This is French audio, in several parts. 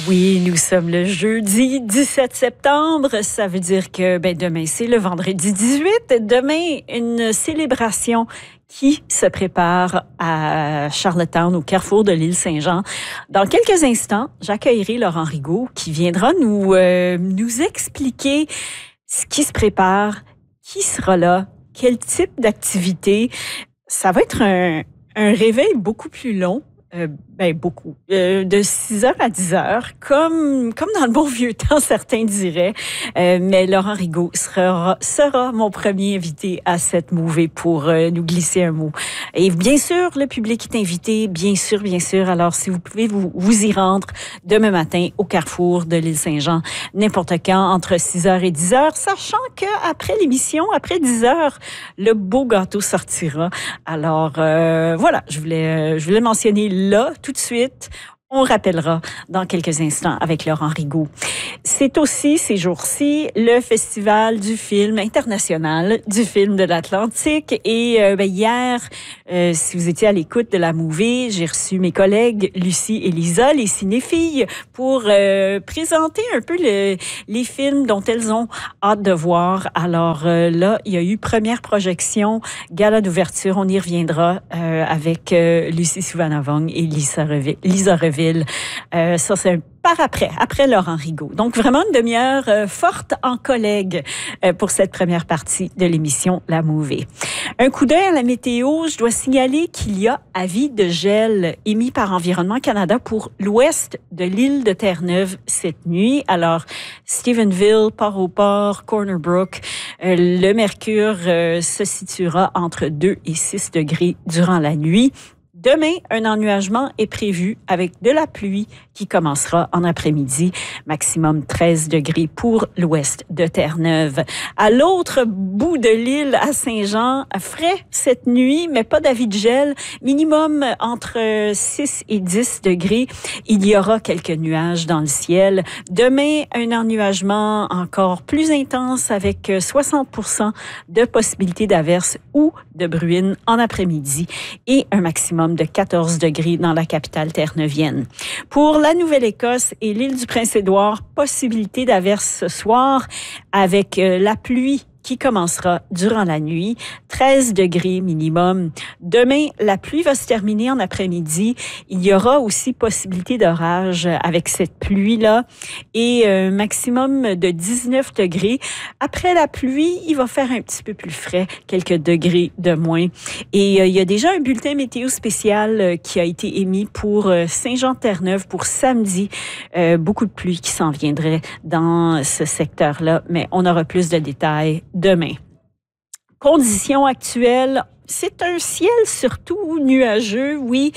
Oui, nous sommes le jeudi 17 septembre. Ça veut dire que demain, c'est le vendredi 18. Demain, une célébration qui se prépare à Charlottetown, au carrefour de l'île Saint-Jean. Dans quelques instants, j'accueillerai Laurent Rigaud qui viendra nous expliquer ce qui se prépare, qui sera là, quel type d'activité. Ça va être un réveil beaucoup plus long. Beaucoup. De 6h à 10h, comme dans le bon vieux temps, certains diraient. Mais Laurent Rigaud sera mon premier invité à cette mouvée pour nous glisser un mot. Et bien sûr, le public est invité, bien sûr. Alors, si vous pouvez vous y rendre demain matin au carrefour de l'île Saint-Jean, n'importe quand, entre 6h et 10h, sachant qu'après l'émission, après 10h, le beau gâteau sortira. Alors, voilà, je voulais mentionner là, tout de suite. On rappellera dans quelques instants avec Laurent Rigaud. C'est aussi, ces jours-ci, le Festival du film international, du film de l'Atlantique. Et hier, si vous étiez à l'écoute de la mouvée, j'ai reçu mes collègues Lucie et Lisa, les cinéphiles, pour présenter un peu les films dont elles ont hâte de voir. Alors là, il y a eu première projection, gala d'ouverture, on y reviendra avec Lucie Souvanavong et Lisa Reville. Ça, c'est après Laurent Rigaud. Donc, vraiment une demi-heure forte en collègues pour cette première partie de l'émission La Mouvée. Un coup d'œil à la météo, je dois signaler qu'il y a avis de gel émis par Environnement Canada pour l'ouest de l'île de Terre-Neuve cette nuit. Alors, Stephenville, Port-au-Port, Corner Brook, le mercure se situera entre 2 et 6 degrés durant la nuit. Demain, un ennuagement est prévu avec de la pluie qui commencera en après-midi. Maximum 13 degrés pour l'ouest de Terre-Neuve. À l'autre bout de l'île, à Saint-Jean, frais cette nuit, mais pas d'avis de gel. Minimum entre 6 et 10 degrés. Il y aura quelques nuages dans le ciel. Demain, un ennuagement encore plus intense avec 60% de possibilités d'averses ou de bruines en après-midi et un maximum de 14 degrés dans la capitale terre-neuvienne. Pour la Nouvelle-Écosse et l'île du Prince-Édouard, possibilité d'averses ce soir avec la pluie qui commencera durant la nuit, 13 degrés minimum. Demain, la pluie va se terminer en après-midi. Il y aura aussi possibilité d'orage avec cette pluie-là et un maximum de 19 degrés. Après la pluie, il va faire un petit peu plus frais, quelques degrés de moins. Et il y a déjà un bulletin météo spécial qui a été émis pour Saint-Jean-Terre-Neuve pour samedi. Beaucoup de pluie qui s'en viendrait dans ce secteur-là, mais on aura plus de détails demain. Conditions actuelles, c'est un ciel surtout nuageux, oui.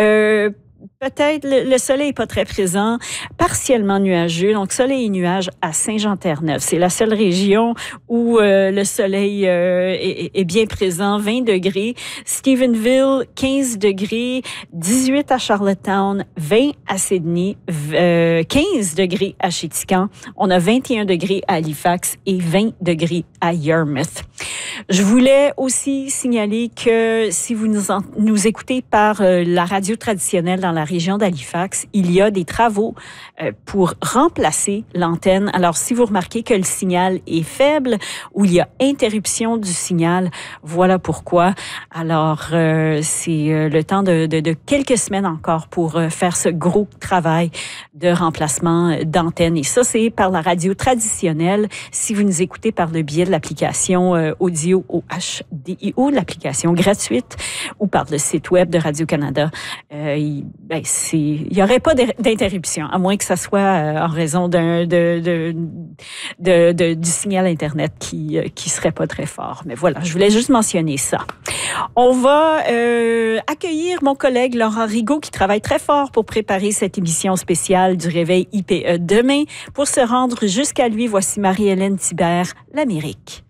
Peut-être le soleil n'est pas très présent, partiellement nuageux, donc soleil et nuages à Saint-Jean-Terre-Neuve. C'est la seule région où le soleil est bien présent, 20 degrés. Stephenville, 15 degrés, 18 à Charlottetown, 20 à Sydney, 15 degrés à Chéticamp. On a 21 degrés à Halifax et 20 degrés à Yarmouth. Je voulais aussi signaler que si vous nous écoutez par la radio traditionnelle dans la région d'Halifax, il y a des travaux pour remplacer l'antenne. Alors, si vous remarquez que le signal est faible ou il y a interruption du signal, voilà pourquoi. Alors, c'est le temps de quelques semaines encore pour faire ce gros travail de remplacement d'antenne. Et ça, c'est par la radio traditionnelle. Si vous nous écoutez par le biais de l'application audio OHDIO, l'application gratuite, ou par le site web de Radio-Canada, il n'y aurait pas d'interruption, à moins que ça soit en raison du signal Internet qui serait pas très fort. Mais voilà, je voulais juste mentionner ça. On va accueillir mon collègue Laurent Rigaud qui travaille très fort pour préparer cette émission spéciale du Réveil IPE demain. Pour se rendre jusqu'à lui, voici Marie-Hélène Thibert, l'Amérique.